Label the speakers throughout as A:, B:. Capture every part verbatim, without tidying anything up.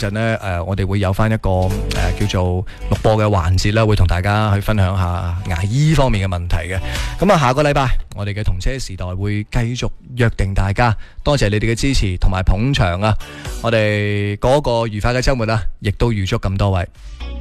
A: 陣呢，誒、呃、我哋會有翻一個誒、呃、叫做錄播嘅環節啦，會同大家去分享下牙醫方面嘅問題嘅。咁啊，下個禮拜我哋嘅同車時代會繼續約定大家，多謝你哋嘅支持同埋捧場啊！我哋嗰個愉快嘅週末啊，亦都預祝咁多位。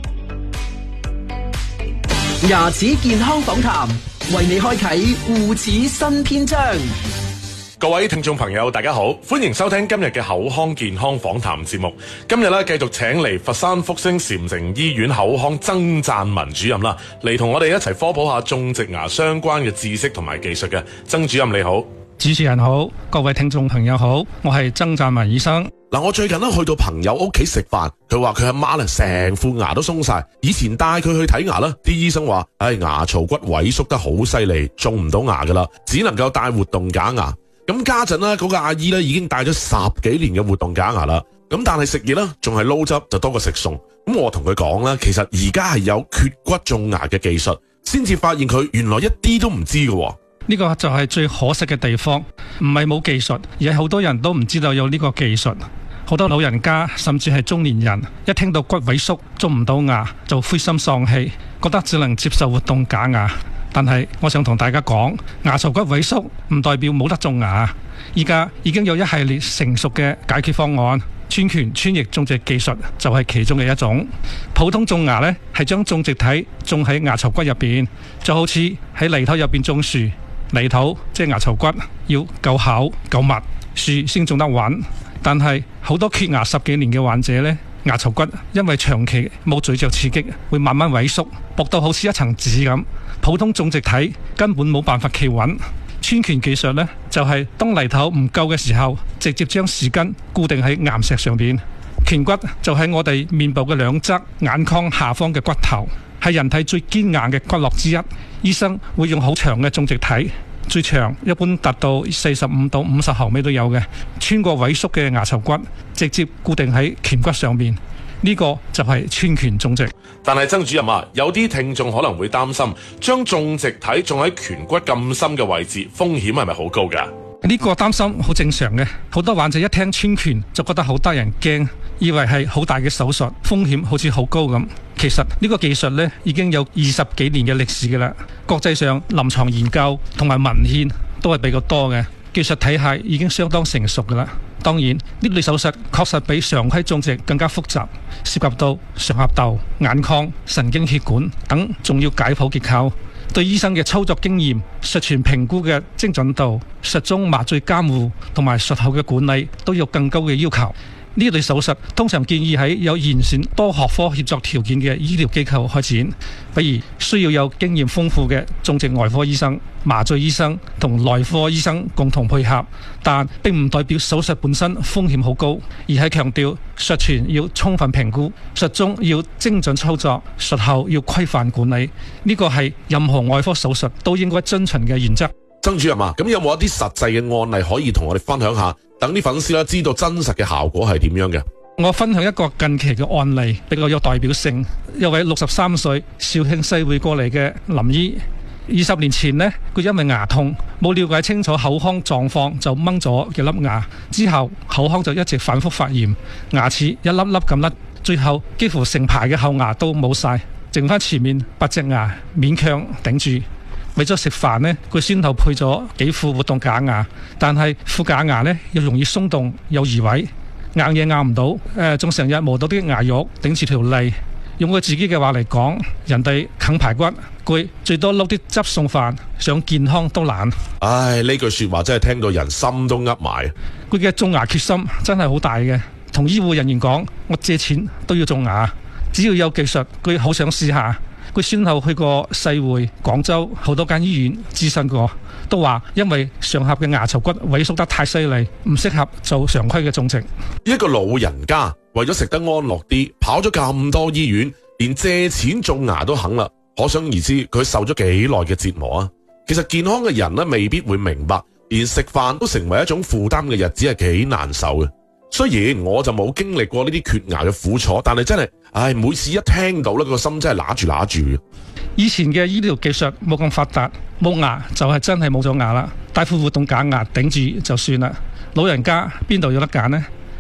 B: 牙齒健康訪談，為你開啟護齒新篇章。
C: 各位聽眾朋友大家好，歡迎收聽今日嘅口腔健康訪談節目。今日咧繼續請嚟佛山福星禪城醫院口腔曾贊文主任啦，嚟同我哋一齊科普下種植牙相關嘅知識同埋技術嘅。曾主任你好。
D: 主持人好，各位聽眾朋友好，我係曾贊文醫生。
C: 嗱，我最近咧去到朋友屋企食飯，佢話佢阿媽咧成副牙都鬆晒。以前帶佢去睇牙啦，啲醫生話，唉、哎，牙槽骨萎縮得好犀利，種唔到牙噶啦，只能夠戴活動假牙。咁家陣咧，嗰個阿姨咧已經戴咗十幾年嘅活動假牙啦。咁但係食嘢咧，仲係撈汁就多過食餸。咁我同佢講啦，其實而家係有缺骨種牙嘅技術，先至發現佢原來一啲都唔知嘅。
D: 呢個就係最可惜嘅地方，唔係冇技術，而係好多人都唔知道有呢個技術。好多老人家甚至係中年人，一聽到骨萎縮種唔到牙，就灰心喪氣，覺得只能接受活動假牙。但係我想同大家講，牙槽骨萎縮唔代表冇得種牙。依家已經有一系列成熟嘅解決方案，穿顴穿液種植技術就係其中嘅一種。普通種牙呢，係將種植體種喺牙槽骨入邊，就好似喺泥土入邊種樹，泥土即係牙槽骨要夠厚夠密，樹先種得穩。但係好多缺牙十幾年嘅患者呢，牙槽骨因為長期冇咀嚼刺激，會慢慢萎縮，薄到好似一層紙咁。普通種植體根本冇辦法企穩。穿顴技術呢，就係、是、當泥土唔夠嘅時候，直接將樹根固定喺岩石上邊。顴骨就喺我哋面部嘅兩側眼眶下方嘅骨頭，係人體最堅硬嘅骨骼之一。醫生會用好長嘅種植體，最長一般達到四十五到五十毫米都有嘅，穿過萎縮嘅牙槽骨，直接固定喺顴骨上面。呢、這個就係穿顴種植。
C: 但係曾主任啊，有啲聽眾可能會擔心，將種植體種喺顴骨咁深嘅位置，風險係咪好高㗎？
D: 呢個擔心好正常嘅，好多患者一聽穿顴就覺得好得人驚，以為係好大嘅手術，風險好似好高咁。其實呢個技術呢，已經有二十幾年嘅歷史㗎啦，國際上臨床研究同埋文獻都係比較多嘅，技術體系已經相當成熟㗎啦。當然呢類手術確實比常規種植更加複雜，涉及到上頜竇、眼眶、神經血管等重要解剖結構，對醫生嘅操作經驗、術前評估嘅精準度、術中麻醉監護同埋術後嘅管理都有更高嘅要求。呢類手術通常建議喺有完善多學科協作條件嘅醫療機構開展，比如需要有經驗豐富嘅種植外科醫生、麻醉醫生同內科醫生共同配合，但並唔代表手術本身風險好高，而係強調術前要充分評估，術中要精準操作，術後要規範管理。呢個係任何外科手術都應該遵循嘅原則。
C: 曾主任啊，咁有冇一啲實際嘅案例可以同我哋分享下，等啲粉絲啦知道真實嘅效果係點樣嘅？
D: 我分享一個近期嘅案例，比較有代表性。一位六十三歲肇慶西匯過嚟嘅林醫，二十年前呢，佢因為牙痛，冇了解清楚口腔狀況就掹咗幾粒牙，之後口腔就一直反覆發炎，牙齒一粒粒咁甩，最後幾乎成排嘅後牙都冇晒，剩翻前面八隻牙勉強頂住。為咗食飯呢，佢先後配咗幾副活動假牙，但係副假牙呢又容易鬆動，有移位，硬嘢咬唔到，誒、呃，仲成日磨到啲牙肉頂住條脷。用佢自己嘅話嚟講，人哋啃排骨，佢最多撈啲汁送飯，想健康都難。
C: 唉，呢句說話真係聽到人心都噏埋。
D: 佢嘅種牙決心真係好大嘅，同醫護人員講：我借錢都要種牙，只要有技術，佢好想試下。佢先後去過世匯、廣州好多間醫院諮詢過，都話因為上頜嘅牙槽骨萎縮得太犀利，唔適合做常規嘅種植。
C: 一個老人家為咗食得安樂啲，跑咗咁多醫院，連借錢種牙都肯啦，可想而知佢受咗幾耐嘅折磨啊！其實健康嘅人咧未必會明白，連食飯都成為一種負擔嘅日子係幾難受嘅。雖然我就冇經歷過呢啲缺牙嘅苦楚，但係真係，唉，每次一聽到呢個心真係揦住揦住。
D: 以前嘅醫療技術冇咁發達，冇牙就係真係冇咗牙啦，戴副活動假牙頂住就算啦。老人家邊度有得揀呢？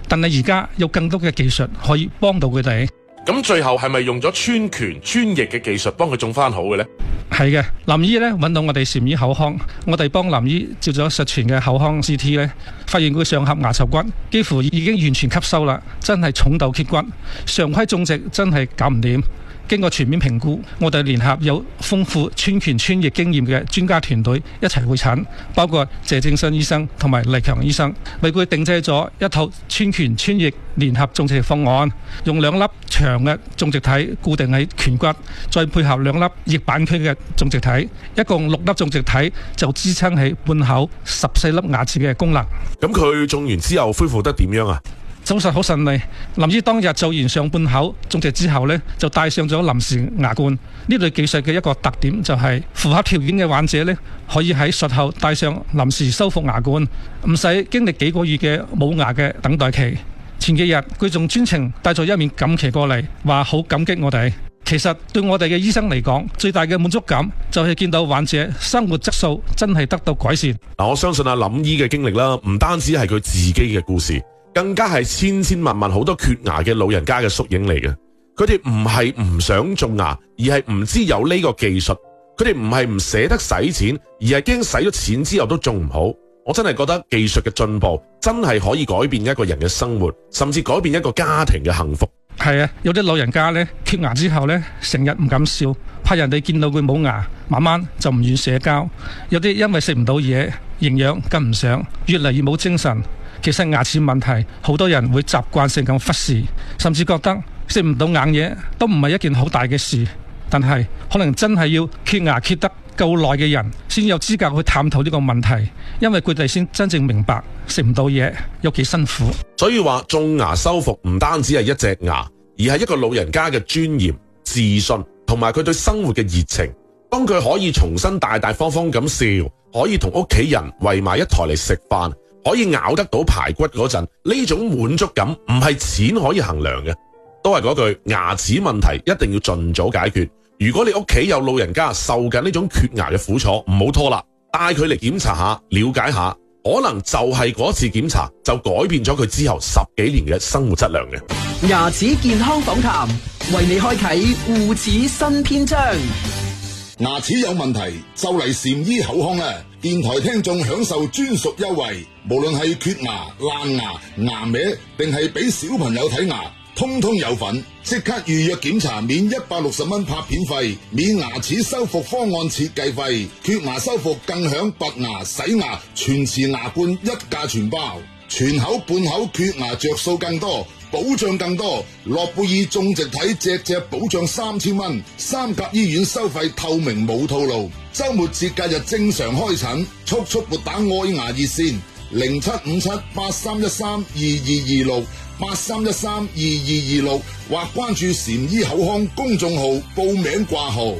D: 但係而家有更多嘅技術可以幫到佢哋。
C: 咁最後係咪用咗穿顴穿翼嘅技術幫佢種翻好嘅呢？
D: 係嘅，林醫咧揾到我哋禪醫口腔，我哋幫林醫照咗實傳嘅口腔 C T 咧，發現佢上頜牙槽骨幾乎已經完全吸收啦，真係重到缺骨，常規種植真係搞唔掂。經過全面評估，我哋聯合有豐富穿顴穿翼經驗嘅專家團隊一齊會診，包括謝正新醫生同埋黎強醫生，為佢定製咗一套穿顴穿翼聯合種植方案，用兩粒長嘅種植體固定喺顴骨，再配合兩粒翼板區嘅種植體，一共六粒種植體就支撐起半口十四粒牙齒嘅功能。
C: 咁佢種完之後恢復得點樣啊？
D: 手術好順利，林醫當日做完上半口種植之後呢，就戴上咗臨時牙冠。呢類技術嘅一個特點就係符合條件嘅患者呢，可以喺術後戴上臨時修復牙冠，唔使經歷幾個月嘅冇牙嘅等待期。前幾日佢仲專程帶咗一面錦旗過嚟，話好感激我哋。其實對我哋嘅醫生嚟講，最大嘅滿足感就係見到患者生活質素真係得到改善。
C: 嗱，我相信阿林醫嘅經歷啦，唔單止係佢自己嘅故事，更加係千千萬萬好多缺牙嘅老人家嘅縮影嚟嘅。佢哋唔係唔想種牙，而係唔知有呢個技術。佢哋唔係唔捨得使錢，而係驚使咗錢之後都種唔好。我真係覺得技術嘅進步真係可以改變一個人嘅生活，甚至改變一個家庭嘅幸福。
D: 係啊，有啲老人家呢，缺牙之後呢，成日唔敢笑，怕人哋見到佢冇牙，慢慢就唔願社交。有啲因為食唔到嘢，營養跟唔上，越嚟越冇精神。其實牙齒問題，好多人會習慣性咁忽視，甚至覺得食唔到硬嘢都唔係一件好大嘅事。但係可能真係要缺牙缺得夠耐嘅人，先有資格去探討呢個問題，因為佢哋先真正明白食唔到嘢有幾辛苦。
C: 所以話種牙修復唔單止係一隻牙，而係一個老人家嘅尊嚴、自信同埋佢對生活嘅熱情。當佢可以重新大大方方咁笑，可以同屋企人圍埋一台嚟食飯，可以咬得到排骨嗰陣，呢種滿足感唔係錢可以衡量嘅。都係嗰句，牙齒問題一定要盡早解決。如果你屋企有老人家受緊呢種缺牙嘅苦楚，唔好拖啦，帶佢嚟檢查下，了解下，可能就係嗰次檢查就改變咗佢之後十幾年嘅生活質量嘅。
B: 牙齒健康訪談，為你開啟護齒新篇章。
E: 牙齒有問題就嚟禪醫口腔啦！電台聽眾享受專屬優惠，無論係缺牙、爛牙、牙歪，定係俾小朋友睇牙，通通有份。即刻預約檢查，免一百六十蚊拍片費，免牙齒修復方案設計費，缺牙修復更享拔牙、洗牙、全瓷牙冠一價全包，全口半口缺牙着數更多，保障更多。諾貝爾種植體隻隻保障三千蚊，三甲醫院收費透明冇套路，周末節假日正常開診，速速撥打愛牙熱線零七五七八三一三二二二六八三一三二二二六，或關注禪醫口腔公眾號報名掛號。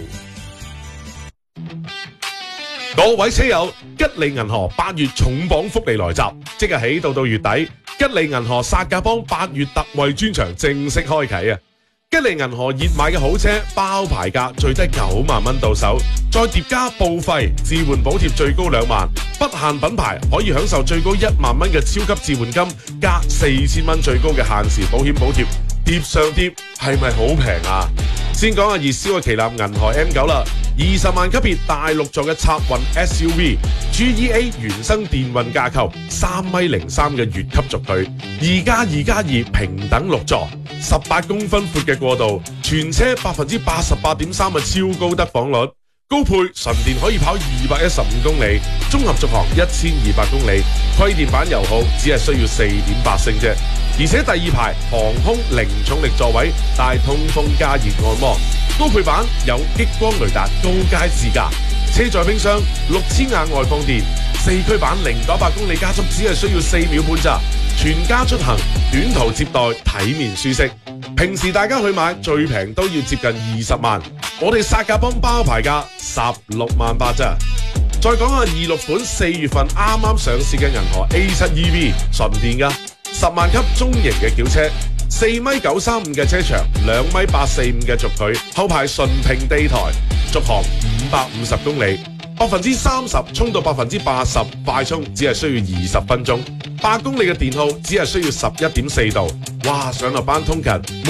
C: 各位車友，吉利銀河八月重磅福利來襲，即日起到到月底，吉利銀河薩價幫八月特惠專場正式開啟啊！吉利銀河熱買嘅好車包牌價最低九萬蚊到手，再疊加報廢置換補貼最高兩萬，不限品牌可以享受最高一萬蚊嘅超級置換金，加四千蚊最高嘅限時保險補貼，貼上貼係咪好平啊？先講下熱銷嘅旗艦銀河 M 九啦，二十萬級別大六座嘅插運 S U V，G E A 原生電運架構，三米零三嘅越級軸距，二加二加二平等六座，十八公分闊嘅過道，全車百分之八十八點三嘅超高得房率，高配純電可以跑二百一十五公里，綜合續航一千二百公里，規電版油耗只係需要四點八升啫。而且第二排航空零重力座位帶通風加熱按摩，高配版有激光雷達高階自駕，車載冰箱，六千瓦外放電，四驅版零到一百公里加速只係需要四秒半咋，全家出行短途接待體面舒適。平時大家去買最平都要接近二十萬，我哋薩價幫包牌價十六萬八咋。再講下二六款四月份啱啱上市嘅銀河 A 七 E V 純電噶，十萬級中型嘅轎車，四米九三五嘅車長，兩米八四五嘅軸距，後排純平地台，續航五百五十公里， 百分之三十衝到百分之八十，快充只係需要二十分鐘，八公里嘅電耗只係需要十一點四度。哇！上落班通勤。